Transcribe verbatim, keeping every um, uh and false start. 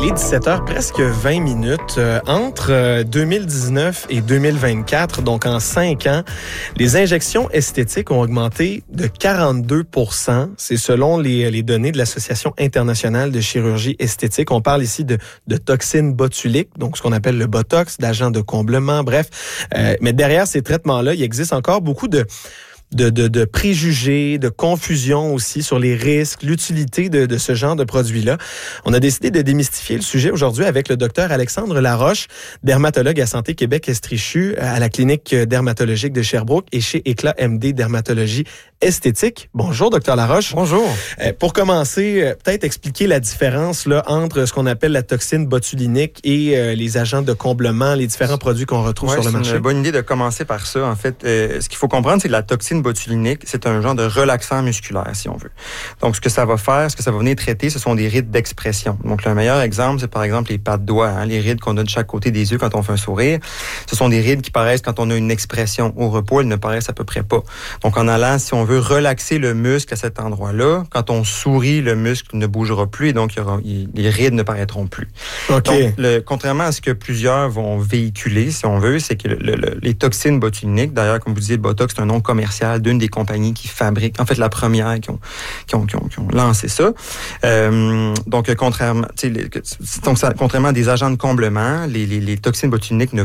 Il est dix-sept heures, presque vingt minutes. Euh, entre euh, deux mille dix-neuf et deux mille vingt-quatre, donc en cinq ans, les injections esthétiques ont augmenté de quarante-deux pour cent. C'est selon les, les données de l'Association internationale de chirurgie esthétique. On parle ici de, de toxines botuliques, donc ce qu'on appelle le botox, d'agents de comblement, bref. Euh, mais derrière ces traitements-là, il existe encore beaucoup de... De, de, de préjugés, de confusion aussi sur les risques, l'utilité de, de ce genre de produits-là. On a décidé de démystifier le sujet aujourd'hui avec le docteur Alexandre Laroche, dermatologue à Santé Québec-Estrichu à la clinique dermatologique de Sherbrooke et chez Éclat M D Dermatologie Esthétique. Bonjour, docteur Laroche. Bonjour. Euh, pour commencer, euh, peut-être expliquer la différence là entre ce qu'on appelle la toxine botulinique et euh, les agents de comblement, les différents produits qu'on retrouve ouais, sur le marché. C'est une bonne idée de commencer par ça. En fait, euh, ce qu'il faut comprendre, c'est que la toxine botulinique, c'est un genre de relaxant musculaire, si on veut. Donc, ce que ça va faire, ce que ça va venir traiter, ce sont des rides d'expression. Donc, le meilleur exemple, c'est par exemple les pas de doigts, hein, les rides qu'on a de chaque côté des yeux quand on fait un sourire. Ce sont des rides qui paraissent quand on a une expression. Au repos, elles ne paraissent à peu près pas. Donc, en allant, si on veut relaxer le muscle à cet endroit-là, quand on sourit, le muscle ne bougera plus et donc il y aura, il, les rides ne paraîtront plus. OK. Donc, le, contrairement à ce que plusieurs vont véhiculer, si on veut, c'est que le, le, les toxines botuliniques, d'ailleurs, comme vous disiez, le Botox, c'est un nom commercial d'une des compagnies qui fabrique, en fait, la première qui ont, qui ont, qui ont, qui ont lancé ça. Euh, donc, contrairement, les, donc ça, contrairement à des agents de comblement, les, les, les toxines botuliniques ne